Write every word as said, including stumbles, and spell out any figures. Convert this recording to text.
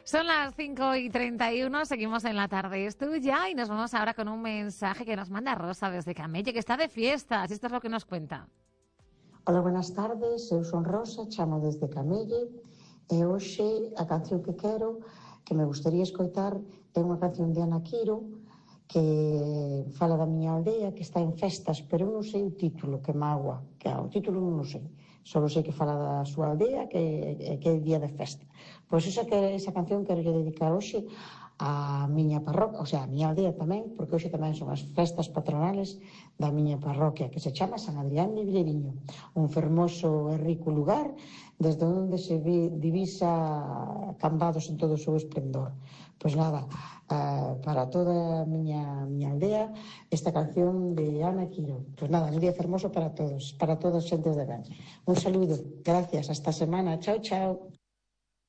Son las cinco y treinta y uno, seguimos en La Tarde es Tuya y nos vamos ahora con un mensaje que nos manda Rosa desde Camelle, que está de fiestas. Esto es lo que nos cuenta. Hola, buenas tardes, eu son Rosa, chamo desde Camelle e hoxe a canción que quero, que me gustaría escoitar, é unha canción de Ana Quiro que fala da miña aldea, que está en festas, pero eu non sei o título, que magua, que o título non o sei, só sei que fala da súa aldea, que, que é día de festa. Pois esa, que, esa canción quero dedicar hoxe a miña parroquia, o sea, a miña aldea tamén, porque hoxe tamén son as festas patronales da miña parroquia, que se chama San Adrián de Villeriño, un fermoso e rico lugar desde onde se vi, divisa Cambados en todo o seu esplendor. Pois nada, uh, para toda a miña, miña aldea, esta canción de Ana Quiro. Pois nada, un día fermoso para todos, para todos xentes de ben. Un saludo, gracias, hasta a semana, chao, chao.